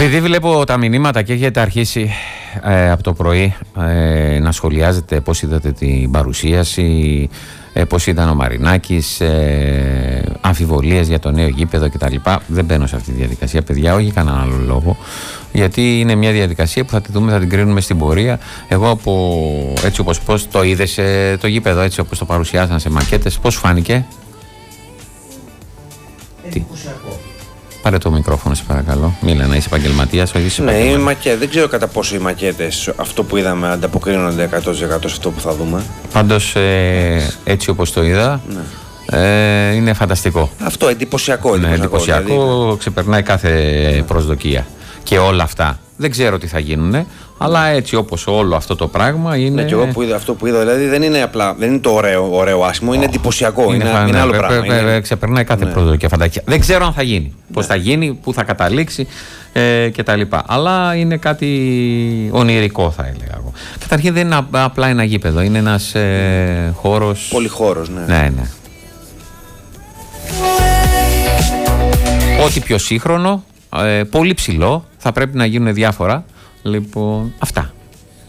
Επειδή βλέπω τα μηνύματα και έχετε αρχίσει από το πρωί να σχολιάζετε πώς είδατε την παρουσίαση, πώς ήταν ο Μαρινάκης, αμφιβολίες για το νέο γήπεδο κτλ. Δεν μπαίνω σε αυτή τη διαδικασία, παιδιά, όχι κανέναν άλλο λόγο. Γιατί είναι μια διαδικασία που θα τη δούμε, θα την κρίνουμε στην πορεία. Εγώ έτσι όπως πώς το είδες το γήπεδο, έτσι όπως το παρουσιάσαν σε μακέτες, πώς σου φάνηκε? Εντυπωσιακό. Πάρε το μικρόφωνο, σε παρακαλώ. Μίλα, να είσαι επαγγελματίας, όχι είσαι επαγγελματίας. Ναι, δεν ξέρω κατά πόσο οι μακέτες, αυτό που είδαμε, ανταποκρίνονται 100% σε αυτό που θα δούμε. Πάντως, έτσι όπως το είδα, είναι φανταστικό. Αυτό, εντυπωσιακό. Ναι, εντυπωσιακό, δηλαδή, ξεπερνάει κάθε προσδοκία. Και όλα αυτά. Δεν ξέρω τι θα γίνουνε, αλλά έτσι όπως όλο αυτό το πράγμα είναι. Ναι, και εγώ αυτό που είδα, δηλαδή δεν είναι απλά, δεν είναι το ωραίο άσχημο, είναι εντυπωσιακό. Είναι άλλο πράγμα. Ξεπερνάει κάθε προσδοκία, φαντασία. Δεν ξέρω αν θα γίνει. Πώς θα γίνει, πού θα καταλήξει κτλ. Αλλά είναι κάτι ονειρικό, θα έλεγα εγώ. Καταρχήν δεν είναι απλά ένα γήπεδο, είναι ένας χώρος. Πολυχώρος, ναι. Ναι. Ό,τι πιο σύγχρονο, πολύ ψηλό, θα πρέπει να γίνουν διάφορα. Λοιπόν, αυτά.